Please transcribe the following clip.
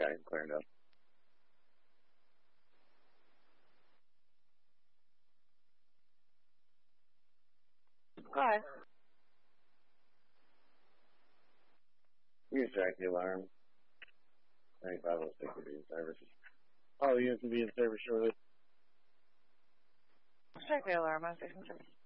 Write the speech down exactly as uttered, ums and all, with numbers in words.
Okay, cleared up. Go ahead. Use jack the alarm. ninety-five oh six will be in service. All the units will be in service shortly. Check the alarm. I was